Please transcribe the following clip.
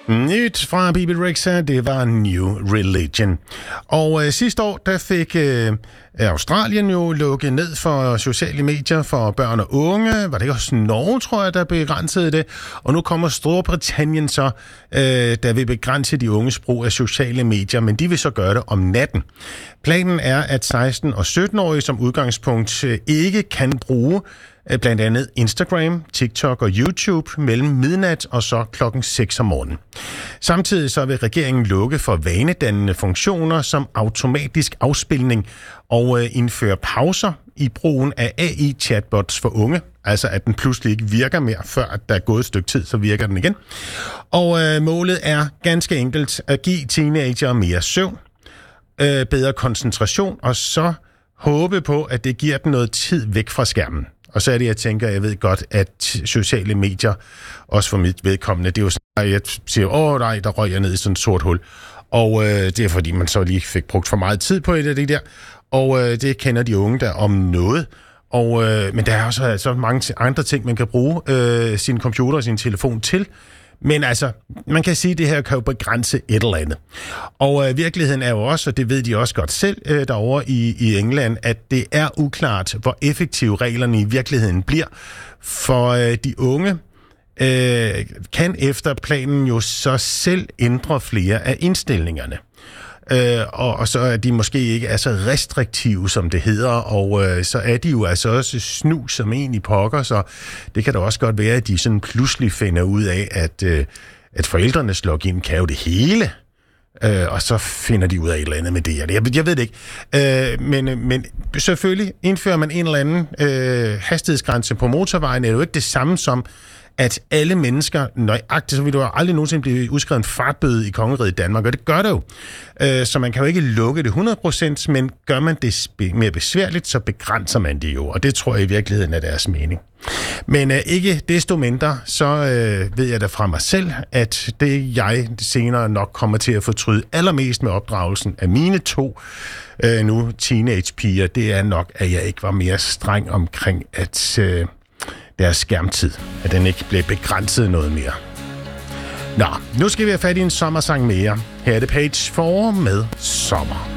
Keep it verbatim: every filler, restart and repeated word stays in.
Nyt fra B B Rexha, det var New Religion. Og øh, sidste år, der fik øh, Australien jo lukket ned for sociale medier for børn og unge. Var det også Norge, tror jeg, der begrænsede det? Og nu kommer Storbritannien så, øh, der vil begrænse de unges brug af sociale medier, men de vil så gøre det om natten. Planen er, at seksten- og sytten-årige som udgangspunkt øh, ikke kan bruge blandt andet Instagram, TikTok og YouTube mellem midnat og så klokken seks om morgenen. Samtidig så vil regeringen lukke for vanedannende funktioner som automatisk afspilning og øh, indføre pauser i brugen af A I-chatbots for unge. Altså at den pludselig ikke virker mere, før at der er gået et stykke tid, så virker den igen. Og øh, målet er ganske enkelt at give teenager mere søvn, øh, bedre koncentration og så håbe på, at det giver dem noget tid væk fra skærmen. Og så er det, jeg tænker, jeg ved godt, at sociale medier, også for mit vedkommende, det er jo sådan, at jeg siger, åh nej, der røg jeg ned i sådan et sort hul. Og øh, det er fordi, man så lige fik brugt for meget tid på et af det der. Og øh, det kender de unge der om noget. Og, øh, men der er også altså, mange andre ting, man kan bruge øh, sin computer og sin telefon til. Men altså, man kan sige, at det her kan jo begrænse et eller andet. Og øh, virkeligheden er jo også, og det ved de også godt selv øh, derovre i, i England, at det er uklart, hvor effektive reglerne i virkeligheden bliver. For øh, de unge øh, kan efter planen jo så selv ændre flere af indstillingerne. Øh, og, og så er de måske ikke er så restriktive, som det hedder, og øh, så er de jo altså også snu som en i pokker, så det kan da også godt være, at de sådan pludselig finder ud af, at, øh, at forældrenes login kan jo det hele, øh, og så finder de ud af et eller andet med det. Jeg, jeg ved det ikke, øh, men, men selvfølgelig indfører man en eller anden øh, hastighedsgrænse på motorvejen, er jo ikke det samme som at alle mennesker, nøjagtigt, så vil du aldrig nogensinde blive udskrevet en fartbøde i Kongeriget Danmark, og det gør det jo. Så man kan jo ikke lukke det hundrede procent, men gør man det mere besværligt, så begrænser man det jo, og det tror jeg i virkeligheden er deres mening. Men uh, ikke desto mindre, så uh, ved jeg da fra mig selv, at det jeg senere nok kommer til at fortryde allermest med opdragelsen af mine to uh, nu teenagepiger, det er nok, at jeg ikke var mere streng omkring, at Uh, deres skærmtid, at den ikke blev begrænset noget mere. Nå, nu skal vi have fat i en sommersang mere. Her er det Page fire med Sommer.